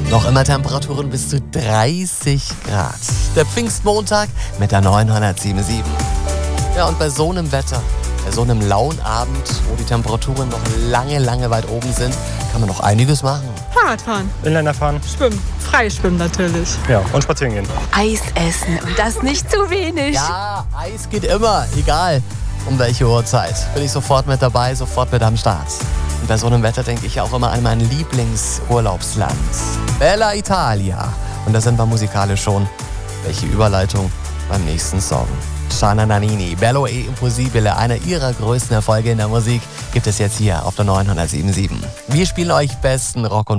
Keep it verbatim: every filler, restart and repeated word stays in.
Noch immer Temperaturen bis zu dreißig Grad. Der Pfingstmontag mit der neunhundertsiebenundsiebzig. Ja, und bei so einem Wetter, bei so einem lauen Abend, wo die Temperaturen noch lange, lange weit oben sind, kann man noch einiges machen. Fahrradfahren, Inliner fahren, schwimmen, freischwimmen natürlich. ja, und spazieren gehen. Eis essen und das nicht zu wenig. Ja, Eis geht immer, egal um welche Uhrzeit. Bin ich sofort mit dabei, sofort mit am Start. Und bei so einem Wetter denke ich auch immer an mein Lieblingsurlaubsland. Bella Italia. Und da sind wir musikalisch schon. Welche Überleitung beim nächsten Song. Shana Nannini, Bello e Impossibile, einer ihrer größten Erfolge in der Musik, gibt es jetzt hier auf der neunhundertsiebenundsiebzig. Wir spielen euch besten Rock und